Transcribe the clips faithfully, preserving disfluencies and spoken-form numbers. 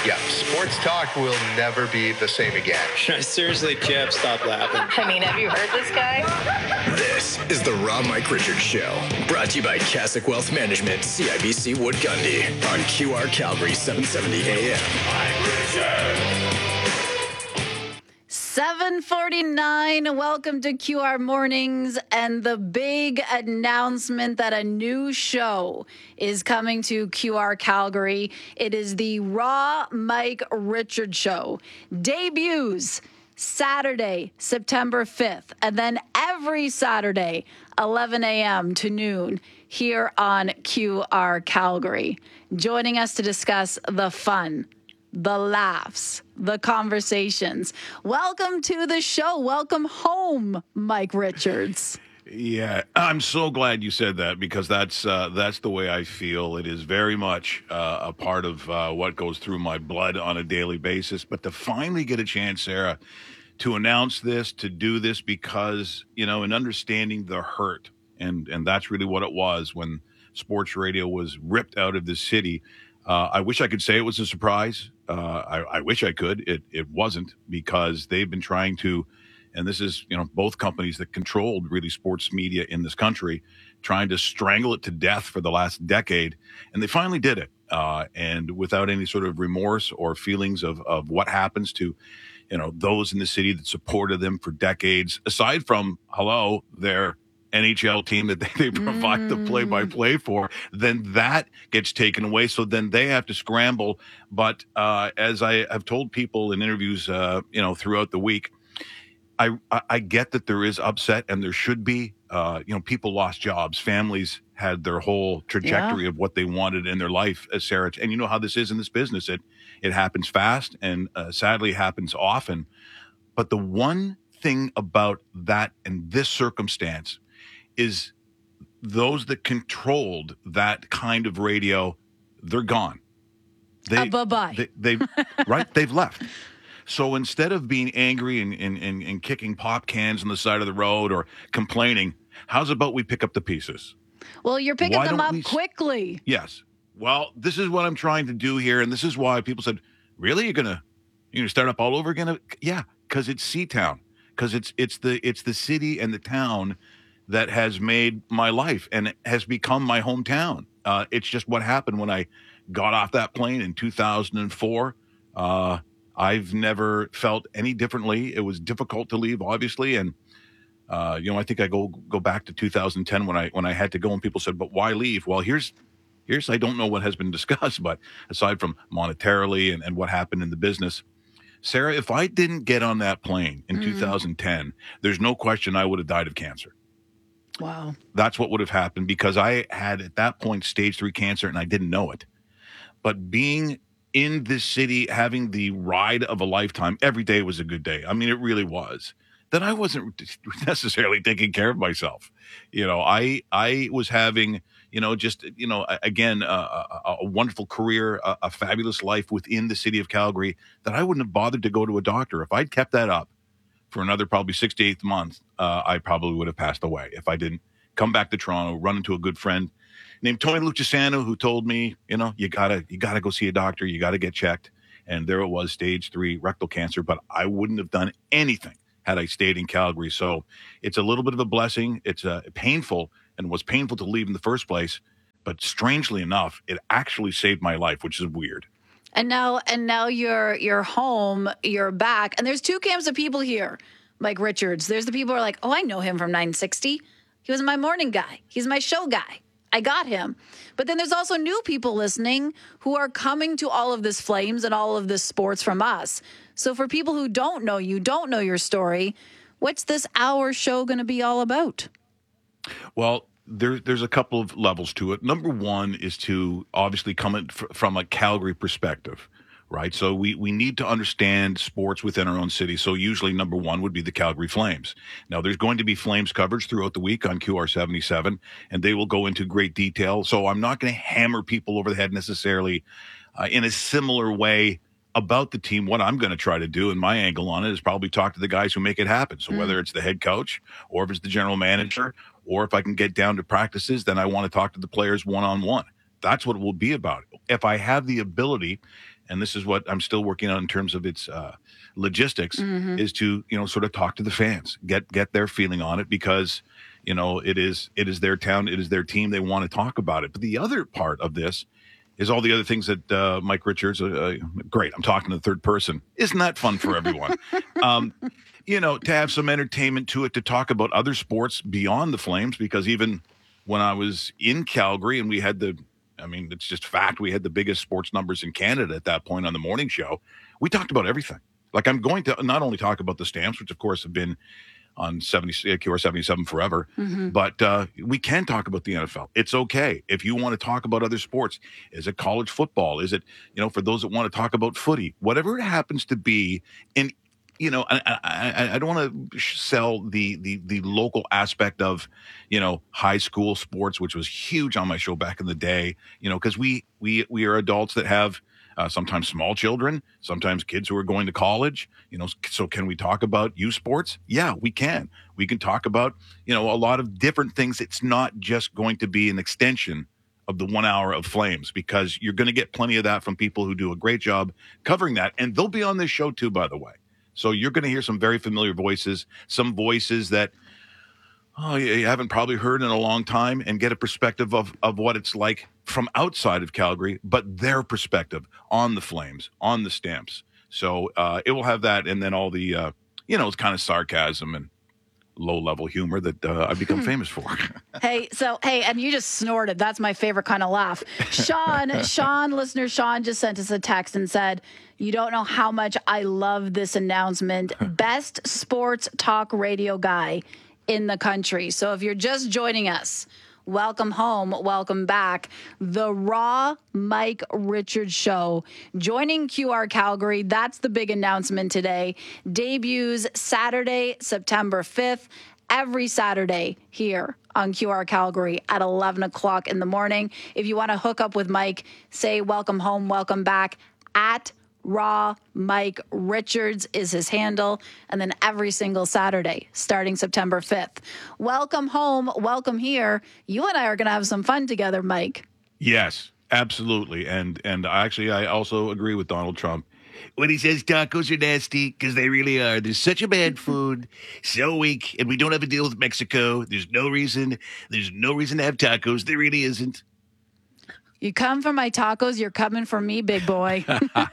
Yeah, sports talk will never be the same again. Seriously, Jeff, stop laughing. I mean, have you heard this guy? This is the Raw Mike Richards Show, brought to you by Cassock Wealth Management, C I B C Wood Gundy, on Q R Calgary, seven seventy A M. Mike Richards. seven forty-nine, welcome to Q R Mornings, and the big announcement that a new show is coming to Q R Calgary. It is the Raw Mike Richards Show. Debuts Saturday, September fifth, and then every Saturday, eleven a.m. to noon, here on Q R Calgary. Joining us to discuss the fun, the laughs, the conversations. Welcome to the show. Welcome home, Mike Richards. Yeah, I'm so glad you said that, because that's uh, that's the way I feel. It is very much uh, a part of uh, what goes through my blood on a daily basis. But to finally get a chance, Sarah, to announce this, to do this, because, you know, in understanding the hurt, and, and that's really what it was when sports radio was ripped out of the city. Uh, I wish I could say it was a surprise. Uh, I, I wish I could. It it wasn't, because they've been trying to, and this is, you know, both companies that controlled really sports media in this country, trying to strangle it to death for the last decade, and they finally did it. Uh, and without any sort of remorse or feelings of of what happens to, you know, those in the city that supported them for decades, aside from, hello, their N H L team that they, they provide mm. the play-by-play for, then that gets taken away. So then they have to scramble. But uh, as I have told people in interviews, uh, you know, throughout the week, I, I I get that there is upset, and there should be. Uh, you know, people lost jobs, families had their whole trajectory yeah. of what they wanted in their life, as Sarah. And you know how this is in this business. It it happens fast, and uh, sadly happens often. But the one thing about that and this circumstance is those that controlled that kind of radio, they're gone. They, uh, bye-bye. They, they right? They've left. So instead of being angry and, and, and, and kicking pop cans on the side of the road or complaining, how's about we pick up the pieces? Well, you're picking Why them up we... quickly. Yes. Well, this is what I'm trying to do here, and this is why people said, really? You're gonna you're gonna start up all over again? Yeah, because it's C-Town. Because it's it's the it's the city and the town that has made my life and has become my hometown. Uh, it's just what happened when I got off that plane in two thousand four. Uh, I've never felt any differently. It was difficult to leave, obviously, and uh, you know, I think I go go back to two thousand ten when I when I had to go, and people said, "But why leave?" Well, here's here's I don't know what has been discussed, but aside from monetarily and, and what happened in the business, Sarah, if I didn't get on that plane in mm. two thousand ten, there's no question I would have died of cancer. Wow. That's what would have happened, because I had at that point stage three cancer and I didn't know it. But being in this city, having the ride of a lifetime, every day was a good day. I mean, it really was. That I wasn't necessarily taking care of myself. You know, I I was having, you know, just, you know, again, a, a, a wonderful career, a, a fabulous life within the city of Calgary, that I wouldn't have bothered to go to a doctor. If I'd kept that up for another probably six to eight months, uh, I probably would have passed away if I didn't come back to Toronto, run into a good friend named Tony Lucisano, who told me, you know, you gotta you gotta go see a doctor, you gotta get checked. And there it was, stage three rectal cancer. But I wouldn't have done anything had I stayed in Calgary. So it's a little bit of a blessing. It's uh, painful, and was painful to leave in the first place. But strangely enough, it actually saved my life, which is weird. And now, and now you're you're home, you're back, and there's two camps of people here, Mike Richards. There's the people who are like, oh, I know him from nine sixty. He was my morning guy. He's my show guy. I got him. But then there's also new people listening who are coming to all of this Flames and all of this sports from us. So for people who don't know you, don't know your story, what's this hour show going to be all about? Well, There, there's a couple of levels to it. Number one is to obviously come in f- from a Calgary perspective, right? So we, we need to understand sports within our own city. So usually number one would be the Calgary Flames. Now, there's going to be Flames coverage throughout the week on Q R seventy-seven, and they will go into great detail. So I'm not going to hammer people over the head necessarily uh, in a similar way about the team. What I'm going to try to do, and my angle on it, is probably talk to the guys who make it happen. So mm. whether it's the head coach, or if it's the general manager, or if I can get down to practices, then I want to talk to the players one-on-one. That's what it will be about. If I have the ability, and this is what I'm still working on in terms of its uh, logistics, mm-hmm. is to, you know, sort of talk to the fans, get get their feeling on it, because, you know, it is it is their town, it is their team. They want to talk about it. But the other part of this is all the other things that uh, Mike Richards, uh, great, I'm talking to the third person. Isn't that fun for everyone? um, you know, to have some entertainment to it, to talk about other sports beyond the Flames, because even when I was in Calgary and we had the, I mean, it's just fact, we had the biggest sports numbers in Canada at that point on the morning show. We talked about everything. Like, I'm going to not only talk about the Stamps, which of course have been on seventy, Q R seventy-seven forever, mm-hmm. but uh, we can talk about the N F L. It's okay. If you want to talk about other sports, is it college football? Is it, you know, for those that want to talk about footy, whatever it happens to be. And, you know, I, I, I don't want to sell the, the, the local aspect of, you know, high school sports, which was huge on my show back in the day, you know, because we, we, we are adults that have Uh, sometimes small children, sometimes kids who are going to college, you know, so can we talk about youth sports? Yeah, we can. We can talk about, you know, a lot of different things. It's not just going to be an extension of the one hour of Flames, because you're going to get plenty of that from people who do a great job covering that. And they'll be on this show too, by the way. So you're going to hear some very familiar voices, some voices that, oh, you haven't probably heard in a long time, and get a perspective of, of what it's like from outside of Calgary, but their perspective on the Flames, on the Stamps. So uh, it will have that, and then all the, uh, you know, it's kind of sarcasm and low-level humor that uh, I've become famous for. Hey, so, hey, and you just snorted. That's my favorite kind of laugh. Sean, Sean, listener Sean just sent us a text and said, you don't know how much I love this announcement. Best sports talk radio guy in the country. So if you're just joining us, welcome home, welcome back. The Raw Mike Richards Show, joining Q R Calgary. That's the big announcement today. Debuts Saturday, September fifth, every Saturday here on Q R Calgary at eleven o'clock in the morning. If you want to hook up with Mike, say welcome home, welcome back at Raw Mike Richards is his handle. And then every single Saturday, starting September fifth. Welcome home. Welcome here. You and I are going to have some fun together, Mike. Yes, absolutely. And and actually, I also agree with Donald Trump when he says tacos are nasty, because they really are. There's such a bad food, so weak, and we don't have a deal with Mexico. There's no reason. There's no reason to have tacos. There really isn't. You come for my tacos, you're coming for me, big boy.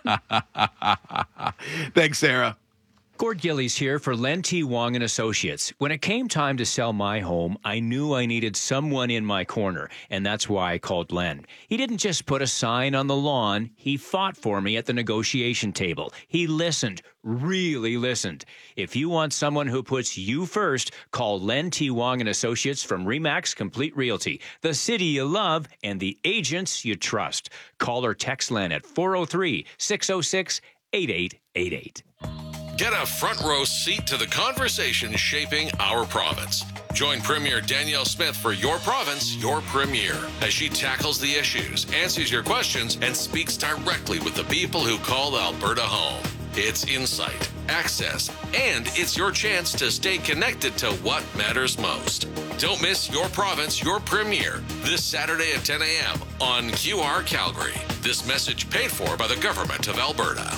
Thanks, Sarah. Gord Gillies here for Len T. Wong and Associates. When it came time to sell my home, I knew I needed someone in my corner, and that's why I called Len. He didn't just put a sign on the lawn. He fought for me at the negotiation table. He listened, really listened. If you want someone who puts you first, call Len T. Wong and Associates from RE/MAX Complete Realty, the city you love and the agents you trust. Call or text Len at four oh three, six oh six, eight eight eight eight. Get a front row seat to the conversation shaping our province. Join Premier Danielle Smith for Your Province, Your Premier, as she tackles the issues, answers your questions, and speaks directly with the people who call Alberta home. It's insight, access, and it's your chance to stay connected to what matters most. Don't miss Your Province, Your Premier this Saturday at ten a.m. on Q R Calgary. This message paid for by the Government of Alberta.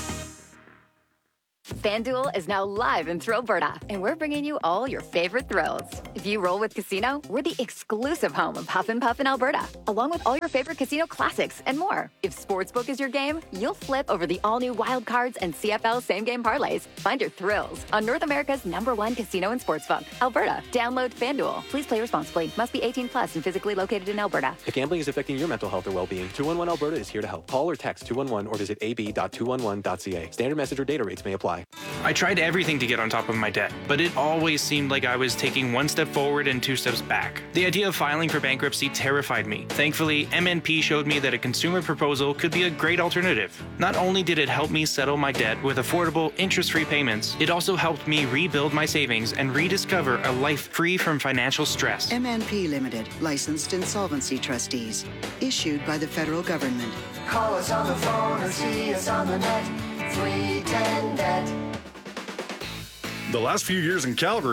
FanDuel is now live in Thrillberta, and we're bringing you all your favorite thrills. If you roll with Casino, we're the exclusive home of Huff and Puff in Alberta, along with all your favorite casino classics and more. If Sportsbook is your game, you'll flip over the all-new Wild Cards and C F L same-game parlays. Find your thrills on North America's number one casino and sportsbook, Alberta. Download FanDuel. Please play responsibly. Must be eighteen plus and physically located in Alberta. If gambling is affecting your mental health or well-being, two one one Alberta is here to help. Call or text two one one or visit a b dot two one one dot c a. Standard message or data rates may apply. I tried everything to get on top of my debt, but it always seemed like I was taking one step forward and two steps back. The idea of filing for bankruptcy terrified me. Thankfully, M N P showed me that a consumer proposal could be a great alternative. Not only did it help me settle my debt with affordable, interest-free payments, it also helped me rebuild my savings and rediscover a life free from financial stress. M N P Limited, licensed insolvency trustees, issued by the federal government. Call us on the phone or see us on the net. three ten net. The last few years in Calgary,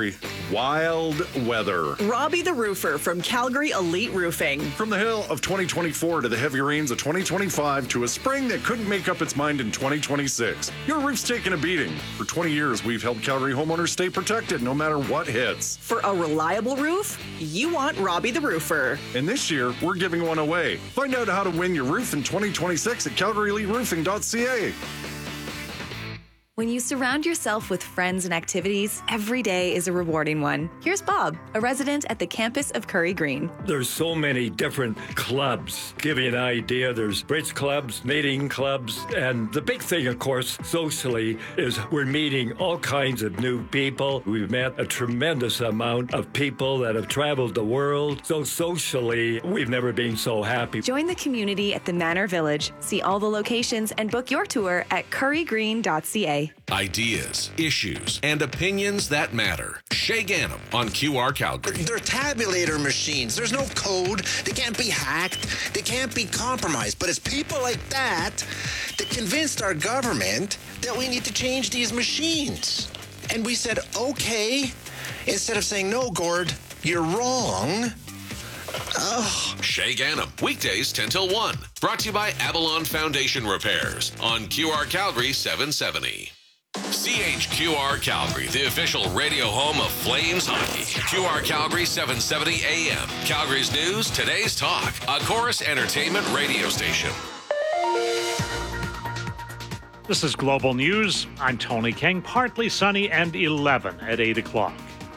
wild weather. Robbie the Roofer from Calgary Elite Roofing. From the hail of twenty twenty-four to the heavy rains of twenty twenty-five to a spring that couldn't make up its mind in twenty twenty-six, your roof's taking a beating. For twenty years, we've helped Calgary homeowners stay protected no matter what hits. For a reliable roof, you want Robbie the Roofer. And this year, we're giving one away. Find out how to win your roof in twenty twenty-six at calgary elite roofing dot c a. When you surround yourself with friends and activities, every day is a rewarding one. Here's Bob, a resident at the campus of Curry Green. There's so many different clubs. Give you an idea, there's bridge clubs, knitting clubs, and the big thing, of course, socially, is we're meeting all kinds of new people. We've met a tremendous amount of people that have traveled the world. So socially, we've never been so happy. Join the community at the Manor Village. See all the locations and book your tour at curry green dot c a. Ideas, issues, and opinions that matter. Shay Ganem on Q R Calgary. They're tabulator machines. There's no code. They can't be hacked. They can't be compromised. But it's people like that that convinced our government that we need to change these machines. And we said, okay, instead of saying, no, Gord, you're wrong. Oh. Shay Ganem, weekdays ten till one. Brought to you by Avalon Foundation Repairs on Q R Calgary seven seventy. C H Q R Calgary, the official radio home of Flames hockey. Q R Calgary seven seventy A M. Calgary's news, today's talk. A Chorus Entertainment radio station. This is Global News. I'm Tony King. Partly sunny and eleven at eight o'clock.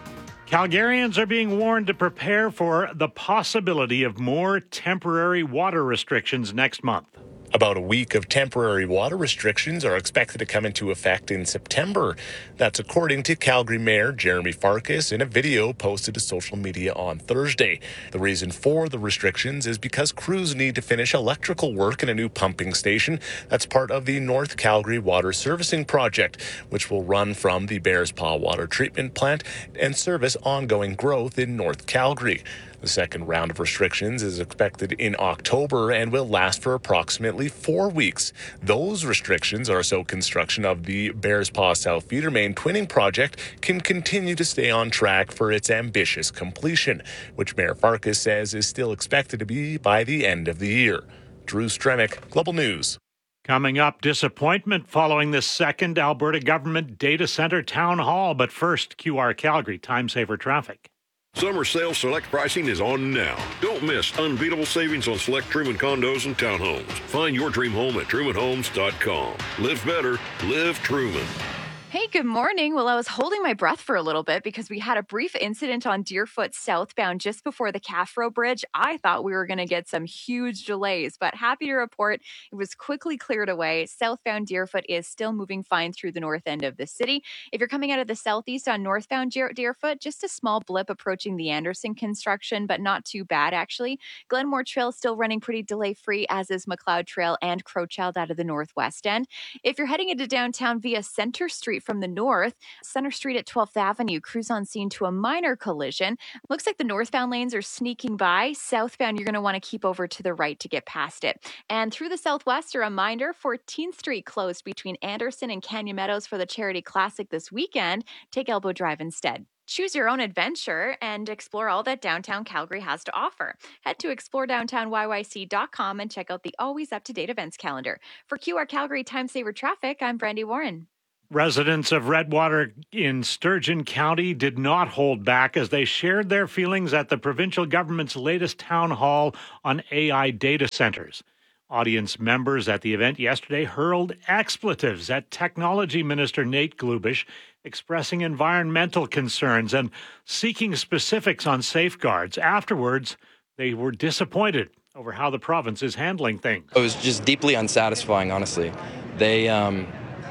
Calgarians are being warned to prepare for the possibility of more temporary water restrictions next month. About a week of temporary water restrictions are expected to come into effect in September. That's according to Calgary Mayor Jeremy Farkas in a video posted to social media on Thursday. The reason for the restrictions is because crews need to finish electrical work in a new pumping station that's part of the North Calgary Water Servicing Project, which will run from the Bearspaw Water Treatment Plant and service ongoing growth in North Calgary. The second round of restrictions is expected in October and will last for approximately four weeks. Those restrictions are so construction of the Bearspaw South Feeder Main Twinning Project can continue to stay on track for its ambitious completion, which Mayor Farkas says is still expected to be by the end of the year. Drew Stremick, Global News. Coming up, disappointment following the second Alberta government data center town hall. But first, Q R Calgary, time saver traffic. Summer sale select pricing is on now. Don't miss unbeatable savings on select Truman condos and townhomes. Find your dream home at truman homes dot com. Live better, live Truman. Hey, good morning. Well, I was holding my breath for a little bit because we had a brief incident on Deerfoot southbound just before the Caffro Bridge. I thought we were going to get some huge delays, but happy to report it was quickly cleared away. Southbound Deerfoot is still moving fine through the north end of the city. If you're coming out of the southeast on northbound Deer- Deerfoot, just a small blip approaching the Anderson construction, but not too bad, actually. Glenmore Trail still running pretty delay-free, as is McLeod Trail and Crowchild out of the northwest end. If you're heading into downtown via Center Street from the north, Center Street at twelfth Avenue, crews on scene to a minor collision. Looks like the northbound lanes are sneaking by. Southbound, you're going to want to keep over to the right to get past it. And through the southwest, a reminder, fourteenth Street closed between Anderson and Canyon Meadows for the Charity Classic this weekend. Take Elbow Drive instead. Choose your own adventure and explore all that downtown Calgary has to offer. Head to explore downtown y y c dot com and check out the always up-to-date events calendar. For Q R Calgary Time Saver Traffic, I'm Brandy Warren. Residents of Redwater in Sturgeon County did not hold back as they shared their feelings at the provincial government's latest town hall on A I data centers. Audience members at the event yesterday hurled expletives at Technology Minister Nate Glubish, expressing environmental concerns and seeking specifics on safeguards. Afterwards, they were disappointed over how the province is handling things. It was just deeply unsatisfying, honestly. They um,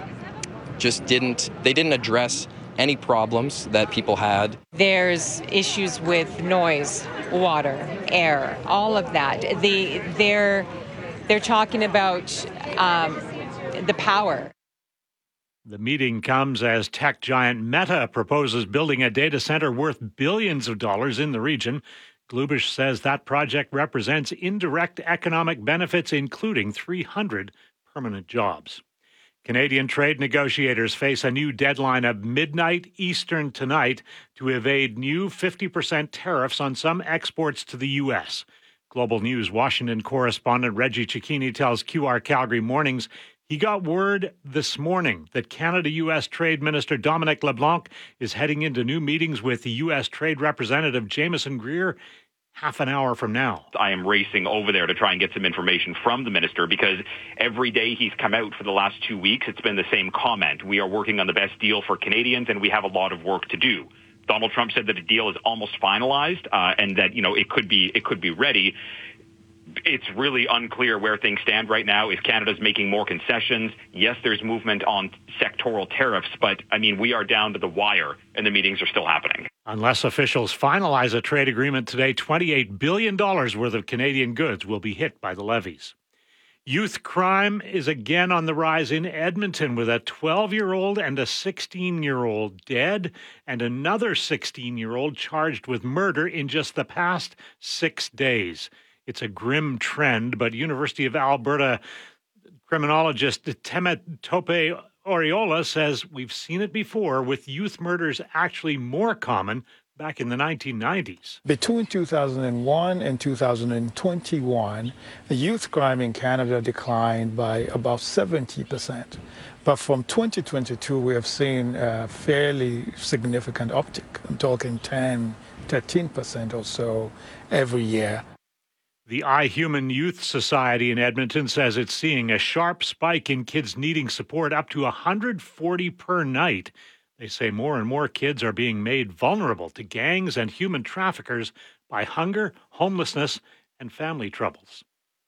just didn't, they didn't address any problems that people had. There's issues with noise, water, air, all of that. The, they're, they're talking about um, the power. The meeting comes as tech giant Meta proposes building a data center worth billions of dollars in the region. Glubish says that project represents indirect economic benefits, including three hundred permanent jobs. Canadian trade negotiators face a new deadline of midnight Eastern tonight to evade new fifty percent tariffs on some exports to the U S. Global News Washington correspondent Reggie Cicchini tells Q R Calgary Mornings he got word this morning that Canada-U S Trade Minister Dominic LeBlanc is heading into new meetings with the U S Trade Representative Jameson Greer half an hour from now. I am racing over there to try and get some information from the minister because every day he's come out for the last two weeks, it's been the same comment. We are working on the best deal for Canadians and we have a lot of work to do. Donald Trump said that the deal is almost finalized uh, and that, you know, it could be it could be ready. It's really unclear where things stand right now. If Canada's making more concessions, yes, there's movement on sectoral tariffs, but, I mean, we are down to the wire, and the meetings are still happening. Unless officials finalize a trade agreement today, twenty-eight billion dollars worth of Canadian goods will be hit by the levies. Youth crime is again on the rise in Edmonton, with a twelve-year-old and a sixteen-year-old dead and another sixteen-year-old charged with murder in just the past six days. It's a grim trend, but University of Alberta criminologist Temitope Oriola says we've seen it before, with youth murders actually more common back in the nineteen nineties. Between two thousand one and two thousand twenty-one, the youth crime in Canada declined by about seventy percent. But from twenty twenty-two, we have seen a fairly significant uptick. I'm talking ten, thirteen percent or so every year. The iHuman Youth Society in Edmonton says it's seeing a sharp spike in kids needing support, up to one hundred forty per night. They say more and more kids are being made vulnerable to gangs and human traffickers by hunger, homelessness, and family troubles.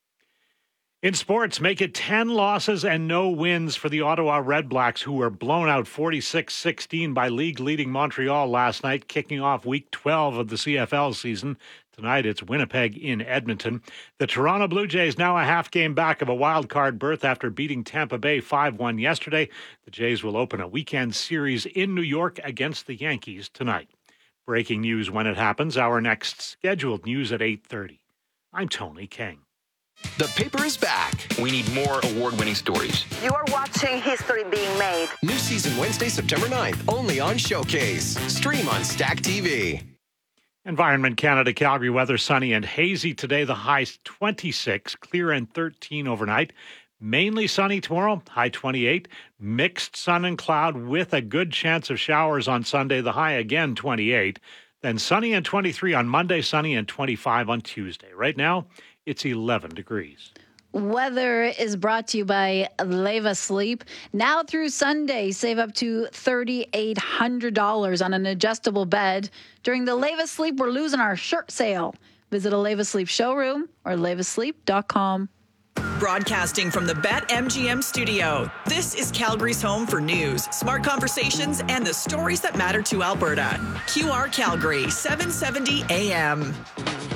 In sports, make it ten losses and no wins for the Ottawa Redblacks, who were blown out forty-six sixteen by league-leading Montreal last night, kicking off Week twelve of the C F L season. Tonight, it's Winnipeg in Edmonton. The Toronto Blue Jays now a half game back of a wild card berth after beating Tampa Bay five one yesterday. The Jays will open a weekend series in New York against the Yankees tonight. Breaking news when it happens. Our next scheduled news at eight thirty. I'm Tony King. The paper is back. We need more award-winning stories. You are watching history being made. New season Wednesday, September ninth, only on Showcase. Stream on Stack T V. Environment Canada, Calgary weather, sunny and hazy today. The high twenty-six, clear and thirteen overnight. Mainly sunny tomorrow, high twenty-eight. Mixed sun and cloud with a good chance of showers on Sunday. The high again twenty-eight. Then sunny and twenty-three on Monday, sunny and twenty-five on Tuesday. Right now, it's eleven degrees. Weather is brought to you by Leva Sleep. Now through Sunday, save up to three thousand eight hundred dollars on an adjustable bed. During the Leva Sleep, we're losing our shirt sale. Visit a Leva Sleep showroom or leva sleep dot com. Broadcasting from the BetMGM studio, this is Calgary's home for news, smart conversations, and the stories that matter to Alberta. Q R Calgary, seven seventy A M.